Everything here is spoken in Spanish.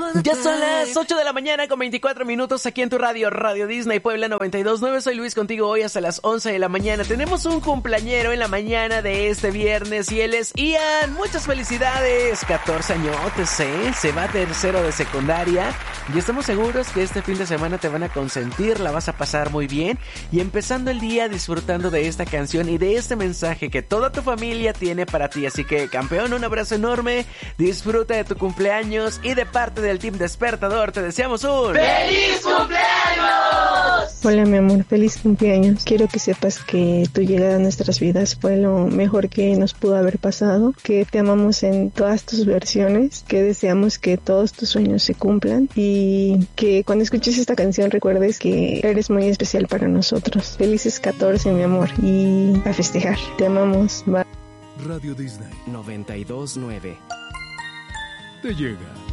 Ya son las 8 de la mañana con 24 minutos aquí en tu radio, Radio Disney Puebla 92.9. Soy Luis contigo hoy hasta las 11 de la mañana. Tenemos un cumpleañero en la mañana de este viernes y él es Ian. Muchas felicidades, 14 añotes, se va a tercero de secundaria y estamos seguros que este fin de semana te van a consentir, la vas a pasar muy bien y empezando el día disfrutando de esta canción y de este mensaje que toda tu familia tiene para ti. Así que, campeón, un abrazo enorme, disfruta de tu cumpleaños y de parte del Team Despertador te deseamos un ¡Feliz cumpleaños! Hola mi amor, feliz cumpleaños. Quiero que sepas que tu llegada a nuestras vidas fue lo mejor que nos pudo haber pasado, que te amamos en todas tus versiones, que deseamos que todos tus sueños se cumplan y que cuando escuches esta canción recuerdes que eres muy especial para nosotros. Felices 14 mi amor y a festejar. Te amamos. Bye. Radio Disney 92.9 te llega